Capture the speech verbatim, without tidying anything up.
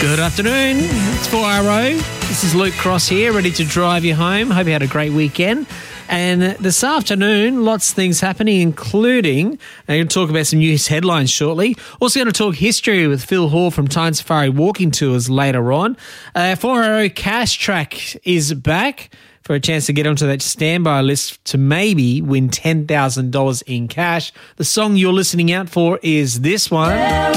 Good afternoon. It's four R O. This is Luke Cross here, ready to drive you home. Hope you had a great weekend. And this afternoon, lots of things happening, including, I'm going to talk about some news headlines shortly. Also going to talk history with Phil Hall from Tyne Safari Walking Tours later on. Uh, four R O Cash Track is back for a chance to get onto that standby list to maybe win ten thousand dollars in cash. The song you're listening out for is this one.